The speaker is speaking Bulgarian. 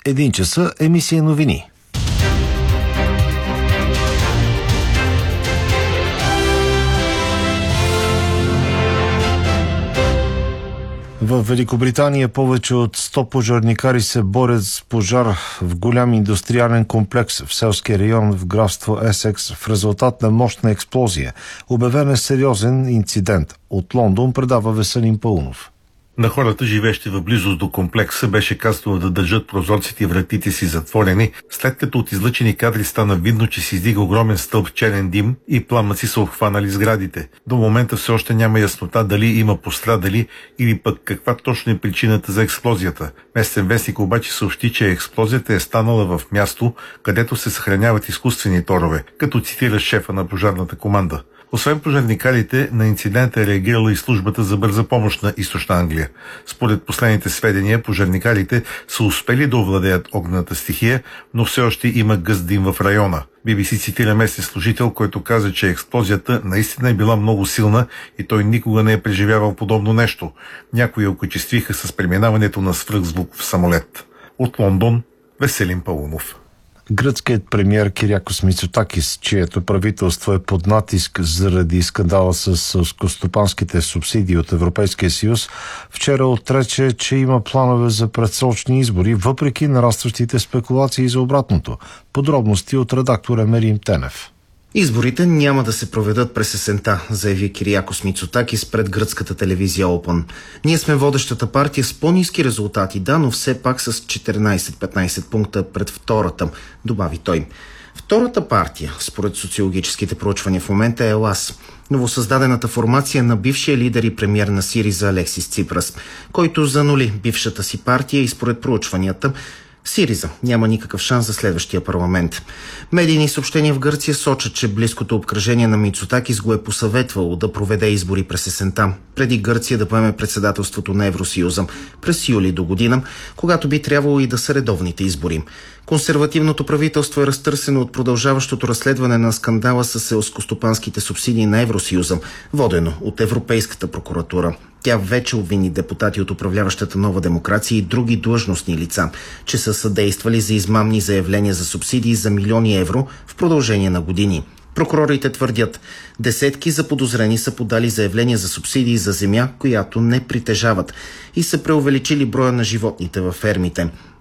1 часа, емисия новини. В Великобритания повече от 100 пожарникари се борят с пожар в голям индустриален комплекс в селския район в графство Есекс в резултат на мощна експлозия. Обявен е сериозен инцидент. От Лондон предава Веселин Паунов. На хората, живещи в близост до комплекса, беше казано да държат прозорците и вратите си затворени, след като от излъчени кадри стана видно, че се издига огромен стълб черен дим и пламъци са обхванали сградите. До момента все още няма яснота дали има пострадали или пък каква точно е причината за експлозията. Местен вестник обаче съобщи, че експлозията е станала в място, където се съхраняват изкуствени торове, като цитира шефа на пожарната команда. Освен пожарникарите, на инцидента е реагирала и службата за бърза помощ на Източна Англия. Според последните сведения, пожарникарите са успели да овладеят огнената стихия, но все още има гъст дим в района. BBC цитира местен служител, който каза, че експлозията наистина е била много силна и той никога не е преживявал подобно нещо. Някои окачествиха с преминаването на свръхзвуков самолет. От Лондон, Веселин Паунов. Гръцкият премиер Кириакос Мицотакис, чието правителство е под натиск заради скандала с селскостопанските субсидии от Европейския съюз, вчера отрече, че има планове за предсрочни избори, въпреки нарастващите спекулации за обратното. Подробности от редактора Мерим Тенев. Изборите няма да се проведат през есента, заяви Кириакос Мицотакис пред гръцката телевизия Open. Ние сме водещата партия с по-ниски резултати, да, но все пак с 14-15 пункта пред втората, добави той. Втората партия, според социологическите проучвания в момента, е ЕЛАС, новосъздадената формация на бившия лидер и премиер на Сириза Алексис Ципрас, който занули бившата си партия и според проучванията Сириза няма никакъв шанс за следващия парламент. Медийни съобщения в Гърция сочат, че близкото обкръжение на Мицотакис го е посъветвало да проведе избори през есента, преди Гърция да поеме председателството на Евросъюза през юли до година, когато би трябвало и да са редовните избори. Консервативното правителство е разтърсено от продължаващото разследване на скандала с селскостопанските субсидии на Евросъюза, водено от Европейската прокуратура. Тя вече обвини депутати от управляващата Нова демокрация и други длъжностни лица, че са съдействали за измамни заявления за субсидии за милиони евро в продължение на години. Прокурорите твърдят, десетки заподозрени са подали заявления за субсидии за земя, която не притежават, и са преувеличили броя на животните във фермите.